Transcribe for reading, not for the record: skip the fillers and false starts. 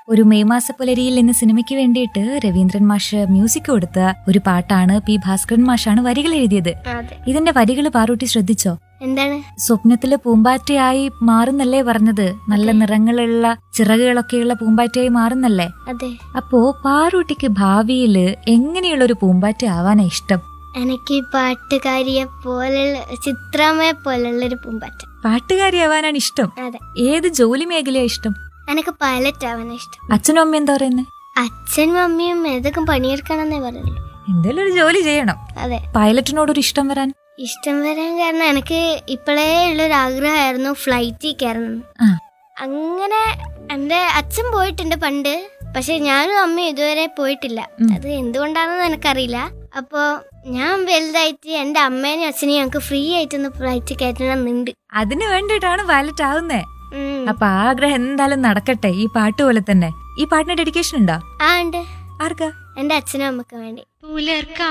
ഒരു മെയ് മാസ പുലരിയിൽ എന്ന സിനിമയ്ക്ക് വേണ്ടിയിട്ട് രവീന്ദ്രൻ മാഷ് മ്യൂസിക് കൊടുത്ത ഒരു പാട്ടാണ്. പി ഭാസ്കരൻ മാഷാണ് വരികൾ എഴുതിയത്. ഇതിന്റെ വരികൾ പാറൂട്ടി ശ്രദ്ധിച്ചോ? എന്താണ്? സ്വപ്നത്തില് പൂമ്പാറ്റയായി മാറുന്നല്ലേ പറഞ്ഞത്? നല്ല നിറങ്ങളുള്ള ചിറകുകളൊക്കെയുള്ള പൂമ്പാറ്റയായി മാറുന്നല്ലേ? അതെ. അപ്പോ പാറൂട്ടിക്ക് ഭാവിയില് എങ്ങനെയുള്ള ഒരു പൂമ്പാറ്റ ആവാനാ ഇഷ്ടം? എനിക്ക് പാട്ടുകാരിയെ പോലുള്ള, ചിത്രമയെ പോലുള്ളൊരു പൂമ്പാറ്റ. പാട്ടുകാരി ആവാനാണ് ഇഷ്ടം? അതെ. ഏത് ജോലി മേഖലയാ ഇഷ്ടം? എനിക്ക് പൈലറ്റ് ആവാനാ ഇഷ്ടം. അച്ഛനും അമ്മയും എന്താ പറയുന്നത്? അച്ഛനും അമ്മയും ഏതൊക്കെ പണിയെടുക്കണമെന്നേ പറയുള്ളൂ. എന്തെങ്കിലും ഒരു ജോലി ചെയ്യണം. അതെ. പൈലറ്റിനോടൊരു ഇഷ്ടം വരാൻ കാരണം എനിക്ക് ഇപ്പോഴേ ഉള്ളൊരു ആഗ്രഹമായിരുന്നു ഫ്ലൈറ്റിൽ കയറണം. അങ്ങനെ എന്റെ അച്ഛൻ പോയിട്ടുണ്ട് പണ്ട്, പക്ഷെ ഞാനും അമ്മയും ഇതുവരെ പോയിട്ടില്ല. അത് എന്തുകൊണ്ടാണെന്ന് എനിക്കറിയില്ല. അപ്പോ ഞാൻ വലുതായിട്ട് എന്റെ അമ്മേനെയും അച്ഛനെയും ഞങ്ങൾക്ക് ഫ്രീ ആയിട്ടൊന്ന് ഫ്ലൈറ്റ് കയറ്റണമെന്നുണ്ട്. അതിന് വേണ്ടിയിട്ടാണ് പൈലറ്റ് ആവുന്നേ. അപ്പൊ ആഗ്രഹം എന്തായാലും നടക്കട്ടെ. ഈ പാട്ട് പോലെ തന്നെ. ഈ പാട്ടിന് ഡെഡിക്കേഷൻ ഉണ്ടോ? ഉണ്ട്. ആർക്കാ? എന്റെ അച്ഛനും അമ്മക്ക് വേണ്ടി.